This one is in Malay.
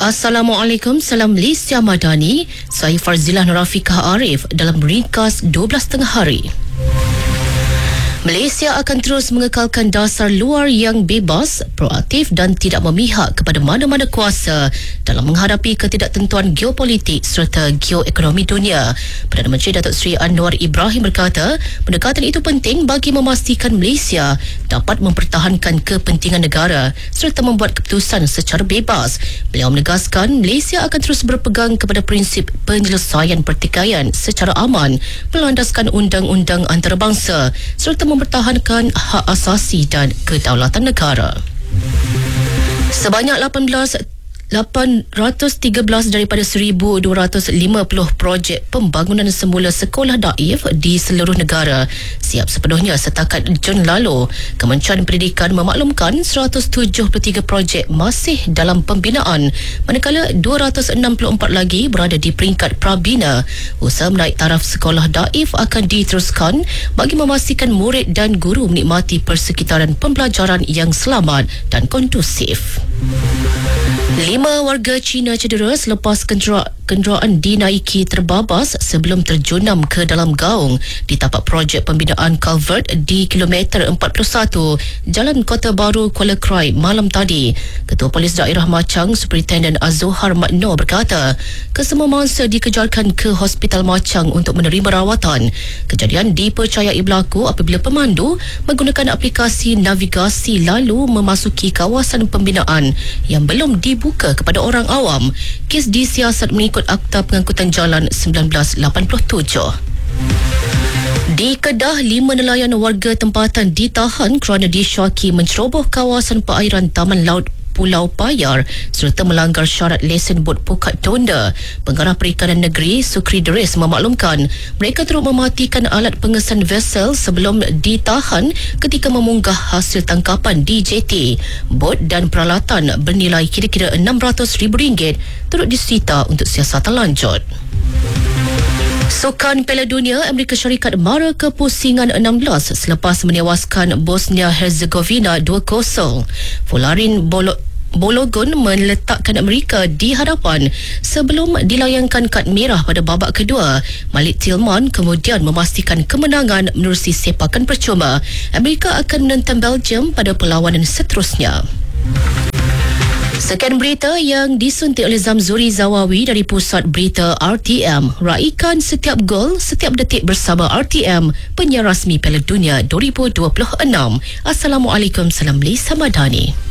Assalamualaikum, salam Malaysia Madani. Saya Farzilah Nurafiqah Arif dalam ringkas 12 tengah hari. Malaysia akan terus mengekalkan dasar luar yang bebas, proaktif dan tidak memihak kepada mana-mana kuasa dalam menghadapi ketidaktentuan geopolitik serta geoekonomi dunia. Perdana Menteri Datuk Seri Anwar Ibrahim berkata, pendekatan itu penting bagi memastikan Malaysia dapat mempertahankan kepentingan negara serta membuat keputusan secara bebas. Beliau menegaskan Malaysia akan terus berpegang kepada prinsip penyelesaian pertikaian secara aman berlandaskan undang-undang antarabangsa serta mempertahankan hak asasi dan kedaulatan negara. Sebanyak 813 daripada 1,250 projek pembangunan semula sekolah daif di seluruh negara siap sepenuhnya setakat Jun lalu. Kementerian Pendidikan memaklumkan 173 projek masih dalam pembinaan, manakala 264 lagi berada di peringkat prabina. Usaha menaik taraf sekolah daif akan diteruskan bagi memastikan murid dan guru menikmati persekitaran pembelajaran yang selamat dan kondusif. 5 warga Cina cedera selepas kenderaan dinaiki terbabas sebelum terjunam ke dalam gaung di tapak projek pembinaan kulvert di kilometer 41 Jalan Kota Baru Kuala Krai malam tadi. Ketua Polis Daerah Machang Superintendent Azuhar Makno berkata, kesemua mangsa dikejarkan ke Hospital Machang untuk menerima rawatan. Kejadian dipercayai berlaku apabila pemandu menggunakan aplikasi navigasi lalu memasuki kawasan pembinaan yang belum dibuka kepada orang awam. Kes disiasat mengikut Akta Pengangkutan Jalan 1987. Di Kedah, 5 nelayan warga tempatan ditahan kerana disyaki menceroboh kawasan perairan Taman Laut Pulau Payar serta melanggar syarat lesen bot pukat tonda. Pengarah Perikanan Negeri Sukri Deris memaklumkan mereka turut mematikan alat pengesan vesel sebelum ditahan ketika memunggah hasil tangkapan di jeti. Bot dan peralatan bernilai kira-kira RM600,000 turut disita untuk siasatan lanjut. Sukan Piala Dunia, Amerika Syarikat mara ke pusingan 16 selepas menewaskan Bosnia Herzegovina 2-0. Volarin Bologun meletakkan Amerika di hadapan sebelum dilayangkan kad merah pada babak kedua. Malik Tillman kemudian memastikan kemenangan menerusi sepakan percuma. Amerika akan menentang Belgium pada perlawanan seterusnya. Sekian berita yang disuntik oleh Zamzuri Zawawi dari Pusat Berita RTM. Raikan setiap gol, setiap detik bersama RTM, penyiar rasmi Piala Dunia 2026. Assalamualaikum, salam Malaysia Madani.